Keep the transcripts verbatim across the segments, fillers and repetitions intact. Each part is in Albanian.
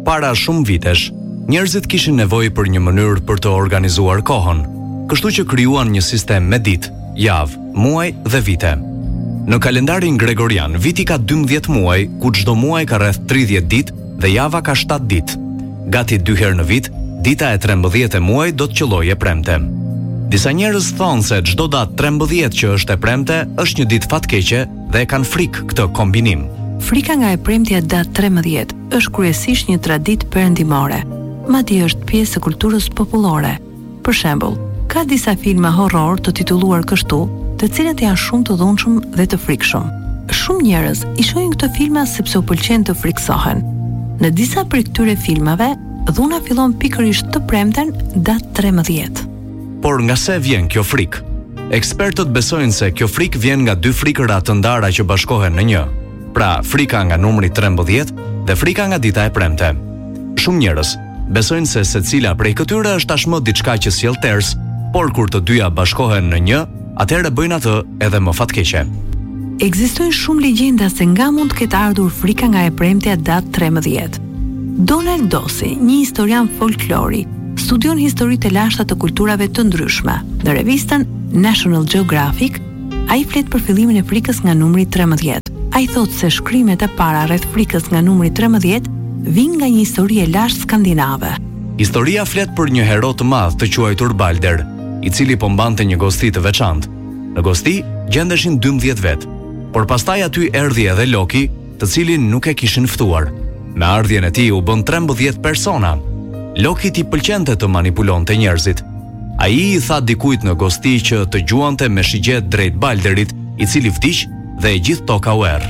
Përpara shumë vitesh, njerëzit kishin nevojë për një mënyrë për të organizuar kohën, kështu që krijuan një sistem me ditë, javë, muaj dhe vite. Në kalendarin gregorian, viti ka dymbëdhjetë muaj, ku çdo muaj ka rreth tridhjetë ditë dhe java ka shtatë ditë. Gati dy herë në vit, dita e trembëdhjetë e muaj do të qëllojë e premte. Disa njerëz thonë se çdo datë trembëdhjetë që është e premte është një ditë fatkeqe dhe e kanë frikë këtë kombinim. Frika nga e premtja datë trembëdhjetë është kryesisht një traditë perëndimore, madje është pjesë e kulturës popullore. Për shembull, ka disa filma horror të titulluar kështu, të cilët janë shumë të dhunshëm dhe të frikshëm. Shumë njerëz i shohin këto filma sepse u pëlqen të friksohen. Në disa prej këtyre filmave, dhuna fillon pikërisht të premten datë trembëdhjetë. Por nga se vjen kjo frikë? Ekspertët besojnë se kjo frikë vjen nga dy frikëra të ndara që bashkohen në një. Pra, frika nga numri trembëdhjetë dhe frika nga dita e premte. Shumë njerëz besojnë se secila prej këtyre është tashmë diçka që sjell ters, por kur të dyja bashkohen në një, atëherë bëjnë atë edhe më fatkeqe. Ekzistojnë shumë legjenda se nga mund të ketë ardhur frika nga e premtja datë trembëdhjetë. Donald Dossi, një historian folklori, studion historitë e lashta të kulturave të ndryshme. Në revistën National Geographic, ai flet për fillimin e frikës nga numri trembëdhjetë. Ai thotë se shkrimet e para rreth frikës nga numri trembëdhjetë vijnë nga një histori e lashtë skandinave. Historia flet për një hero të madh të quajtur Balder, i cili po mbante një gosti të veçantë. Në gosti gjendeshin dymbëdhjetë vet, por pastaj aty erdhi edhe Loki, të cilin nuk e kishin ftuar. Me ardhjen e tij u bën trembëdhjetë persona. Loki i pëlqente të manipulonte njerëzit. Ai i tha dikujt në gosti që të gjuante me shigjet drejt Balderit, i cili vdiq dhe e gjithë toka u err.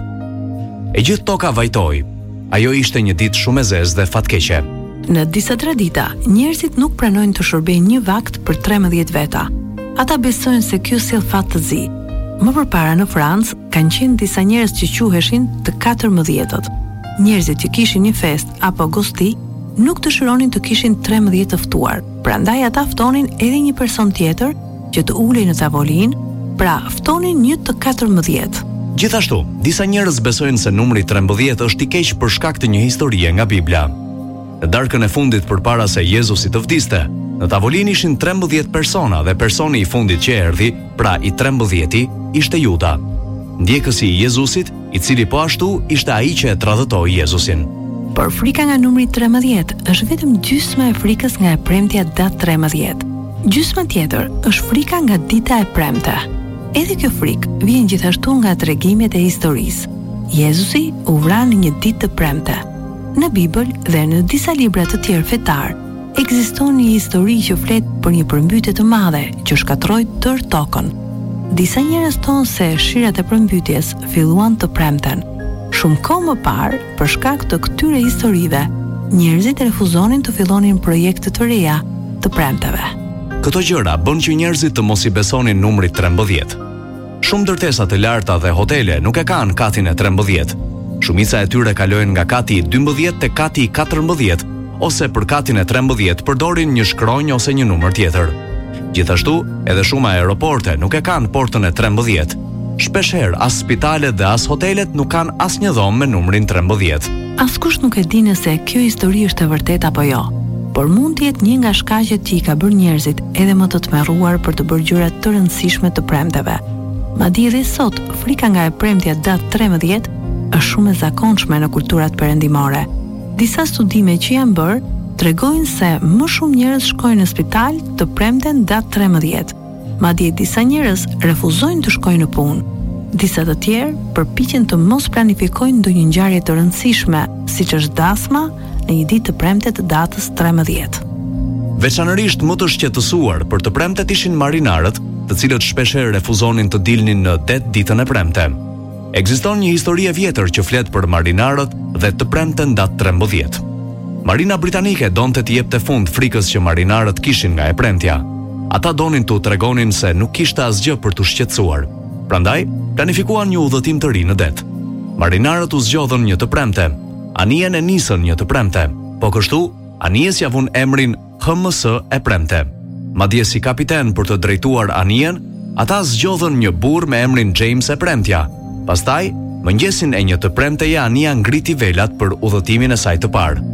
E gjithë toka vajtoi. Ajo ishte një ditë shumë e zezë dhe fatkeqe. Në disa tradita, njerëzit nuk pranojnë të shërbejnë një vakt për trembëdhjetë veta. Ata besojnë se kjo sjell fat të zi. Më përpara në Francë kanë qenë disa njerëz që quheshin të katërmbëdhjetët. Njerëzit që kishin një fest apo gosti nuk dëshironin të kishin trembëdhjetë të ftuar. Prandaj ata ftonin edhe një person tjetër që të ulej në tavolinë, pra ftonin një të katërmbëdhjetë. Gjithashtu, disa njerëz besojnë se numri trembëdhjetë është i keq për shkak të një historie nga Bibla. Në darkën e fundit përpara se Jezusi të vdiste, në tavolinë ishin trembëdhjetë persona dhe personi i fundit që erdhi, pra i trembëdhjeti, ishte Juda, ndjekësi i Jezusit, i cili po ashtu ishte ai që e tradhtoi Jezusin. Por frika nga numri trembëdhjetë është vetëm gjysma e frikës nga e premtja datë trembëdhjetë. Gjysma tjetër është frika nga dita e premte. Edhe kjo frikë vjen gjithashtu nga tregimet e historisë. Jezusi u vra në një ditë të premte. Në Bibël dhe në disa libra të tjerë fetar, ekziston një histori që flet për një përmbytje të madhe që shkatroi tërë tokën. Disa njerëz thonë se shirat e përmbytjes filluan të premten. Shumë kohë më parë, për shkak të këtyre historive, njerëzit refuzonin të fillonin projekte të reja të premteve. Këto gjëra bën që njerëzit të mos i besonin numrit trembëdhjetë. Shumë ndërtesa të larta dhe hotele nuk e kanë katin e trembëdhjetë. Shumica e tyre kalojnë nga kati i dymbëdhjetë te kati i katërmbëdhjetë, ose për katin e trembëdhjetë përdorin një shkronjë ose një numër tjetër. Gjithashtu, edhe shumë aeroporte nuk e kanë portën e trembëdhjetë. Shpeshherë as spitalet dhe as hotelet nuk kanë asnjë dhomë me numrin trembëdhjetë. Askush nuk e di nëse kjo histori është e vërtetë apo jo, por mund të jetë një nga shkaqet që i ka bërë njerëzit edhe më të tmerruar për të bërë gjëra të rëndësishme të premteve. Madje edhe sot, frika nga e premtja datë trembëdhjetë është shumë e zakonshme në kulturat perëndimore. Disa studime që janë bërë tregojnë se më shumë njerëz shkojnë në spital të premten datë trembëdhjetë. Madje disa njerëz refuzojnë të shkojnë në punë. Disa të tjerë përpiqen të mos planifikojnë ndonjë ngjarje të rëndësishme, siç është dasma, në një ditë të premte të datës trembëdhjetë. Veçanërisht më të shqetësuar për të premtet ishin marinarët, të cilët shpeshherë refuzonin të dilnin në det ditën e premte. Ekziston një histori e vjetër që flet për marinarët dhe të premten datë trembëdhjetë. Marina britanike donte të jepte fund frikës që marinarët kishin nga e premtja. Ata donin t'u tregonin se nuk kishte asgjë për t'u shqetësuar. Prandaj, planifikuan një udhëtim të ri në det. Marinarët u zgjodhën një të premte. Anijen e nisën një të premte. Po kështu, anijes ja vun emrin H M S e premte. Madje si kapiten për të drejtuar anijen, ata zgjodhën një burr me emrin James e premtja. Pastaj, mëngjesin e një të premteje ania ngriti velat për udhëtimin e saj të parë.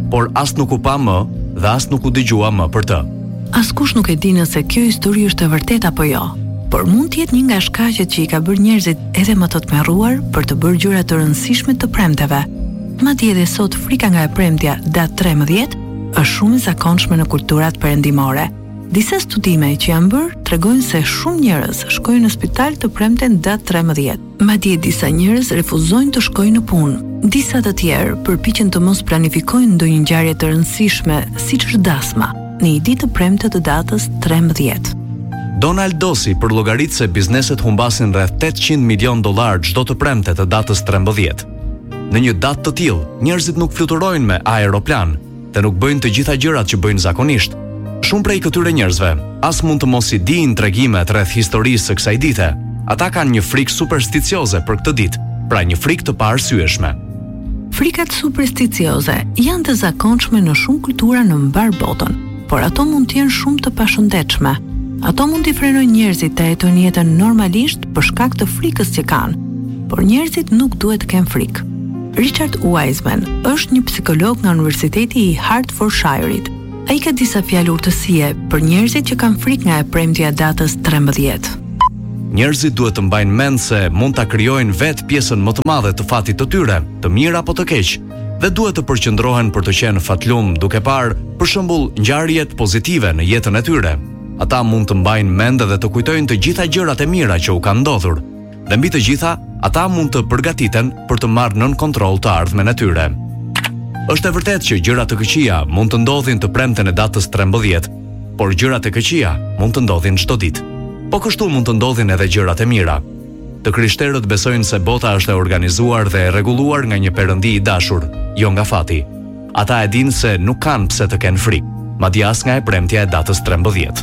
por as nuk u pa më dhe as nuk u dëgjua më për të. Askush nuk e di nëse kjo histori është e vërtetë apo jo, por mund të jetë një nga shkaqet që i ka bërë njerëzit edhe më të tmerruar për të bërë gjëra të rëndësishme të premteve. Madje edhe sot frika nga e premtja datë tridhjetë është shumë e zakonshme në kulturat perëndimore. Disa studime që janë bërë tregojnë se shumë njerëz shkojnë në spital të premten datë tridhjetë. Madje disa njerëz refuzojnë të shkojnë në punë. Disa të tjerë përpiqen të mos planifikojnë ndonjë ngjarje të rëndësishme, siç është dasma, në një ditë të premte të datës tridhjetë. Donald Dosi përllogarit se bizneset humbasin rreth tetëqind milion dollar çdo të premte të datës tridhjetë. Në një datë të tillë, njerëzit nuk fluturojnë me aeroplan dhe nuk bëjnë të gjitha gjërat që bëjnë zakonisht. Shumë prej këtyre njerëzve as mund të mos i dinë tregimet rreth historisë së kësaj dite. Ata kanë një frikë supersticioze për këtë ditë, pra një frikë të paarsyeshme. Frikat supersticioze janë të zakonshme në shumë kultura në mbar botën, por ato mund të jenë shumë të pashëndetshme. Ato mund t'i frenojnë njerëzit të jetojnë jetën normalisht për shkak të frikës që kanë, por njerëzit nuk duhet të kenë frikë. Richard Wiseman është një psikolog nga Universiteti i Hertfordshire-it. Ai ka disa fjalë urtësie për njerëzit që kanë frikë nga e premtja datës tridhjetë. Njerëzit duhet të mbajnë mend se mund ta krijojnë vetë pjesën më të madhe të fatit të tyre, të mirë apo të keq, dhe duhet të përqendrohen për të qenë fatlum, duke parë, për shembull, ngjarjet pozitive në jetën e tyre. Ata mund të mbajnë mend dhe të kujtojnë të gjitha gjërat e mira që u kanë ndodhur. Dhe mbi të gjitha, ata mund të përgatiten për të marrë nën kontroll të ardhmen e tyre. Është e vërtetë që gjërat të këqija mund të ndodhin të premten e datës tridhjetë, por gjërat e këqija mund të ndodhin çdo ditë. Po kështu mund të ndodhin edhe gjërat e mira. Të krishterët besojnë se bota është e organizuar dhe e rregulluar nga një perëndi i dashur, jo nga fati. Ata e dinë se nuk kanë pse të kenë frikë, madje as nga e premtja e datës tridhjetë.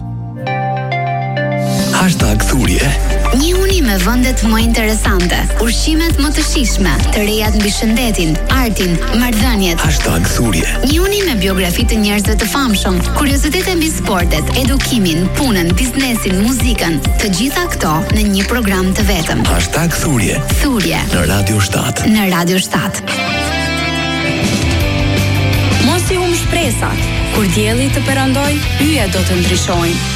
Hashtag thurje. Një uni me vendet më interesante, ushqimet më të shijshme, të rejat mbi shëndetin, artin, marrëdhëniet. Hashtag thurje. Një uni me biografi të njerëzve të famshëm, kuriozitete mbi sportet, edukimin, punën, biznesin, muzikën, të gjitha këto në një program të vetëm. Hashtag thurje. Thurje. Në Radio shtatë. Në Radio shtatë. Mos i humb shpresat. Kur dielli të perandoj, yjet do të ndryshojnë.